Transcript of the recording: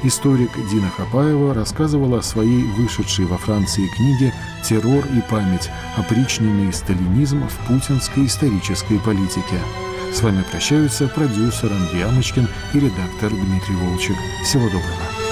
Историк Дина Хапаева рассказывала о своей вышедшей во Франции книге «Террор и память. Опричненный сталинизм в путинской исторической политике». С вами прощаются продюсер Андрей Амочкин и редактор Дмитрий Волчек. Всего доброго.